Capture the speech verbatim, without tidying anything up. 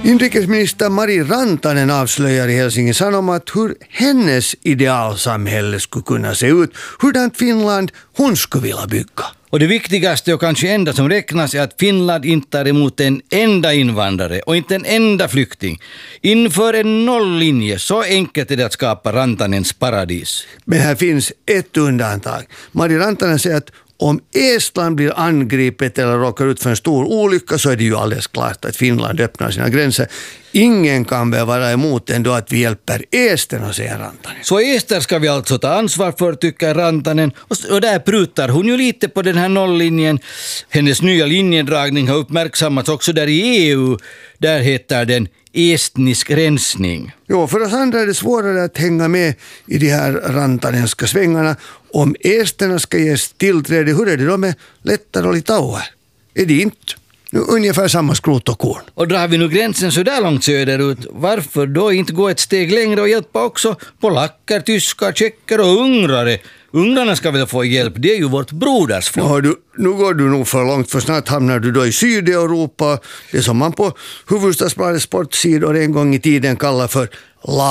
Inrikesminister Mari Rantanen avslöjar i Helsingin Sanomat hur hennes idealsamhälle skulle kunna se ut, hurdant Finland hon skulle vilja bygga. Och det viktigaste och kanske enda som räknas är att Finland inte tar emot en enda invandrare och inte en enda flykting. Inför en nolllinje, så enkelt är det att skapa Rantanens paradis. Men här finns ett undantag. Mari Rantanen säger att om Estland blir angripet eller råkar ut för en stor olycka så är det ju alldeles klart att Finland öppnar sina gränser. Ingen kan väl vara emot ändå att vi hjälper esterna, säger Rantanen. Så ester ska vi alltså ta ansvar för, tycker Rantanen. Och där prutar hon ju lite på den här nolllinjen. Hennes nya linjedragning har uppmärksammats också där i E U. Där heter den estnisk rensning. Jo, för oss andra är det svårare att hänga med i de här rantanenska svängarna. Om esterna ska ges tillträde, hur är det då med Lettland och Litauen? Är det inte ungefär samma skrot och korn? Och drar vi nu gränsen så där långt söderut, varför då inte gå ett steg längre och hjälpa också polacker, tyskar, tjecker och ungrare? Ungrarna ska väl få hjälp, det är ju vårt brodersfolk. Ja, du, nu går du nog för långt, för snart hamnar du då i Sydeuropa, det som man på Hufvudstadsbladets sportsidor en gång i tiden kallar för